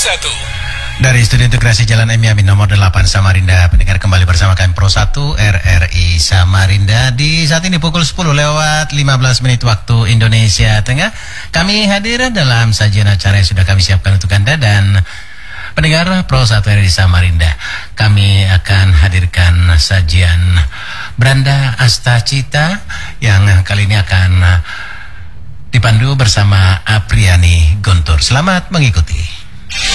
1. Dari Studio Integrasi Jalan M Yamin nomor 8 Samarinda, pendengar kembali bersama kami Pro 1 RRI Samarinda di saat ini pukul 10 lewat 15 menit waktu Indonesia Tengah. Kami hadir dalam sajian acara yang sudah kami siapkan untuk Anda dan pendengar Pro 1 RRI Samarinda. Kami akan hadirkan sajian Branda Astacita yang kali ini akan dipandu bersama Apriani Guntur. Selamat mengikuti.